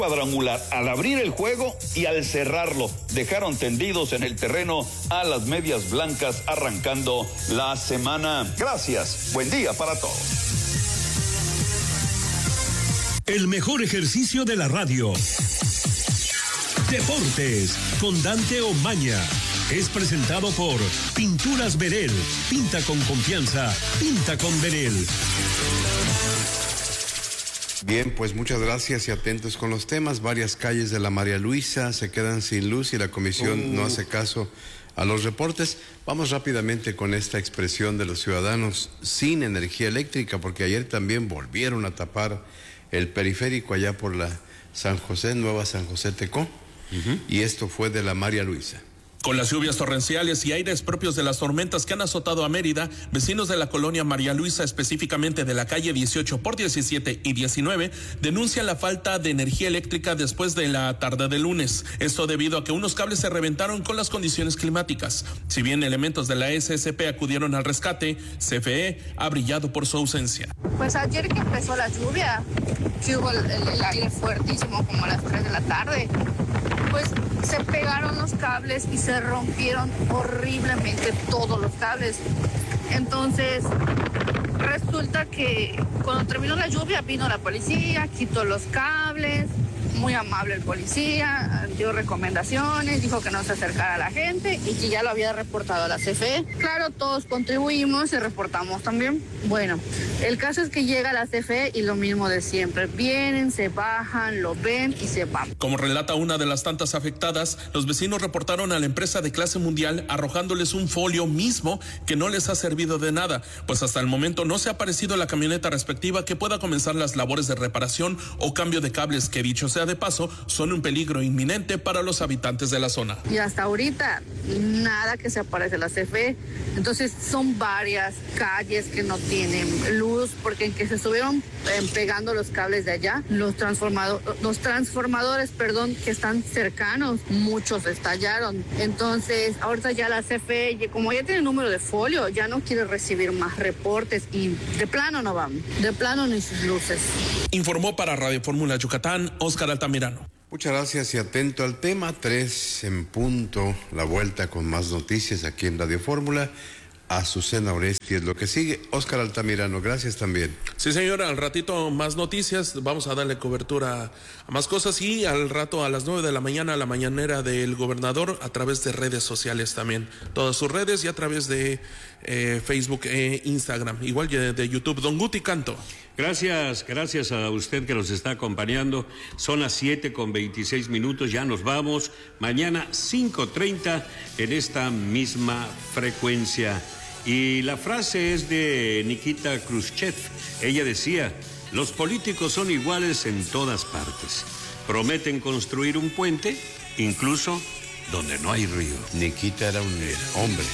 cuadrangular al abrir el juego y al cerrarlo. Dejaron tendidos en el terreno a las medias blancas arrancando la semana. Gracias. Buen día para todos. El mejor ejercicio de la radio. Deportes con Dante Omaña. Es presentado por Pinturas Verel. Pinta con confianza. Pinta con Verel. Bien, pues muchas gracias y atentos con los temas. Varias calles de la María Luisa se quedan sin luz y la comisión no hace caso a los reportes. Vamos rápidamente con esta expresión de los ciudadanos sin energía eléctrica, porque ayer también volvieron a tapar el periférico allá por la San José, Nueva San José Tecó, y esto fue de la María Luisa. Con las lluvias torrenciales y aires propios de las tormentas que han azotado a Mérida, vecinos de la colonia María Luisa, específicamente de la calle 18 por 17 y 19, denuncian la falta de energía eléctrica después de la tarde del lunes. Esto debido a que unos cables se reventaron con las condiciones climáticas. Si bien elementos de la SSP acudieron al rescate, CFE ha brillado por su ausencia. Pues ayer que empezó la lluvia, que hubo el aire fuertísimo como a las 3 de la tarde, pues se pegaron los cables y se rompieron horriblemente todos los cables. Entonces, resulta que cuando terminó la lluvia vino la policía, quitó los cables, muy amable el policía, dio recomendaciones, dijo que no se acercara a la gente y que ya lo había reportado a la CFE. Claro, todos contribuimos y reportamos también. Bueno, el caso es que llega la CFE y lo mismo de siempre. Vienen, se bajan, lo ven y se van. Como relata una de las tantas afectadas, los vecinos reportaron a la empresa de clase mundial arrojándoles un folio mismo que no les ha servido de nada, pues hasta el momento no se ha aparecido la camioneta respectiva que pueda comenzar las labores de reparación o cambio de cables que, dicho sea de paso, son un peligro inminente para los habitantes de la zona. Y hasta ahorita nada que se aparece la CFE. Entonces son varias calles que no tienen luz porque en que se estuvieron pegando los cables de allá, los transformadores, que están cercanos, muchos estallaron. Entonces ahorita ya la CFE, como ya tiene número de folio, ya no quiere recibir más reportes y de plano no van, de plano ni sus luces. Informó para Radio Fórmula Yucatán, Óscar Altamirano. Muchas gracias y atento al tema, 3 en punto, la vuelta con más noticias aquí en Radio Fórmula. Azucena Oresti es lo que sigue. Óscar Altamirano, gracias también. Sí, señora, al ratito más noticias, vamos a darle cobertura a más cosas y al rato a las 9 de la mañana, la mañanera del gobernador a través de redes sociales también. Todas sus redes y a través de Facebook e Instagram, igual de YouTube. Don Guti Canto. Gracias a usted que nos está acompañando. Son las 7:26, ya nos vamos. Mañana 5:30 en esta misma frecuencia. Y la frase es de Nikita Khrushchev. Ella decía, los políticos son iguales en todas partes. Prometen construir un puente, incluso donde no hay río. Nikita era un hombre.